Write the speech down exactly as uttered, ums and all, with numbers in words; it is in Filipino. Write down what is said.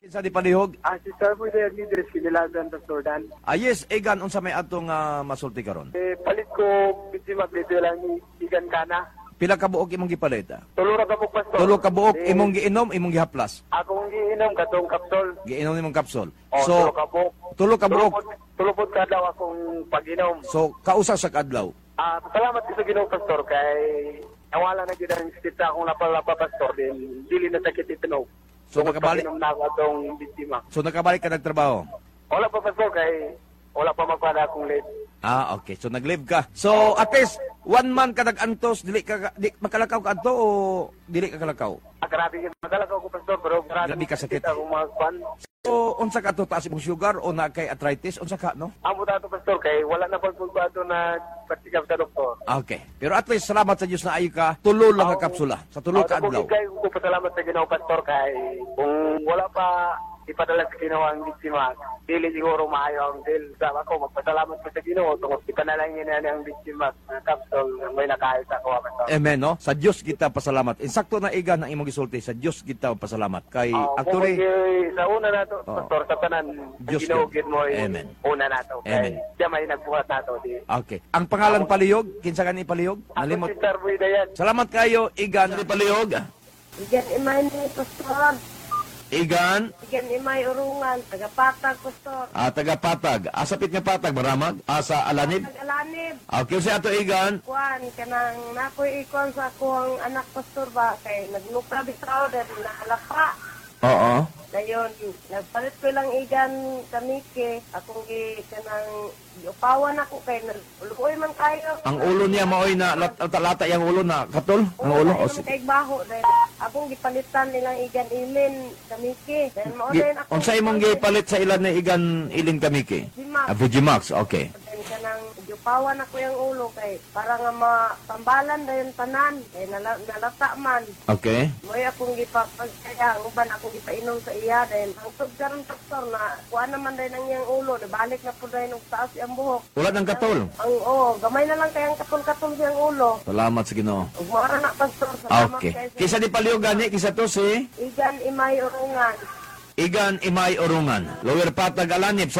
Kinsa di palihog? Ah, si Sir po yung leaders kinilagan sa Jordan. Ah, yes, Egan, unsa may atong uh, masulti karon? Eh, palit ko, biti maglito lang ni Igan Kana. Pila ka buok imong gipalit? ah? Tulura ka po, Pastor. Tulo ka buok Eh, imong giinom, imong gihaplas. Akong giinom katong kapsol. Giinom nimong kapsul. O, tulo So, ka buok. tulo ka buok. Tulupod ka daw akong pag-inom. So, kausa sa kadlaw. Ah, salamat ko sa Ginoo, Pastor, kay nawala na gid ang sakit sa akong lapalapa, Pastor. Din, dili na sakit itinog. So, Tungod nakabalik, pag-inom na ako atong biktima. so nakabalik ka nagtrabaho? Wala pa, Pastor, kay wala pa magpada akong late. Ah, okay. So, nag-live ka. So, at least, one month ka nag-antos, dili ka, di, makalakaw ka anto o dili ka kalakaw? Ah, grabe yung magalakaw ko, Pastor, pero grabe, Grabe ka sakit. akong mga kwan. So, unsa ka to, taas imong sugar o na kay arthritis? Unsa ka, no? Amo dato, Pastor, kay wala na pagpulbado na patikap sa doktor. Okay. Pero at least, salamat sa Diyos na ayo ka, tulo lang ka kapsula. Sa tulo ka adlaw. Kay ko pasalamat sa Ginoo, Pastor, kay kung wala pa ipadala sa Ginoo ang biktima, dili siguro maayo ang deal. Sa ako, magpasalamat ko sa Ginoo tungkol ipanalangin na ang biktima ng kapsul may nakahit ako, Pastor. Amen, no? Sa Diyos kita pasalamat. Insakto na igan ang imong gisulti. Sa Diyos kita pasalamat. Kay, Oh, actually, kung sa una nato, Oh. Pastor, sa tanan, Diyos ginuugid mo yung Amen. una nato. Amen. Kay siya may nagbuhat nato. Di. okay. Ang pangalan palihog, kinsa ka ni palihog? Ako Nalimot. si Sir Boy Dayan. Salamat kayo, Igan ni palihog. Igan imay ni Pastor. Igan, Igan imay urungan. Tagapatag, Pastor. ah, taga Patag. Asapit nga Patag, maramag. Asa Alanib. Nag-alanib. Okay, sa ato Igan. Kuan, kanang nakoy ikon sa akong anak, Pastor ba? Kay nagnukra bitaw dahil nakalapa. Oo. Dayon, nagpalit ko lang igan kamike. Akong gi, kanang, upawan ako kay naluluoy man kayo. Ang ulo niya maoy na lat- lata yung ulo na katol. Ang ulo. O, Ulo, si- kay baho. Dahil akong gipalitan nilang igan ilin kamike. Dahil mo Gi- din ako. Unsa imong gipalit sa ilan na Igan Ilin Kamiki? Dimax. Ah, Fujimax, okay. Then kanang yupawan ako yung ulo kay para nga matambalan dayon tanan kay nala, nalata man. Okay. Moy akong gipapagkaya ang uban akong gipainom sa iya dahil ang karon doktor na kuha naman din ang iyang ulo nabalik na po dahil ng taas iyang buhok. Wala nang katol. Ang oh, gamay na lang kayang katol-katol siyang ulo. Salamat sa Ginoo. Ug mara na pastor salamat Okay. kay sa Kisa di palihog gani, kisa to si igan imay urungan. Igan Imay Urungan. Lower Patag Alanib.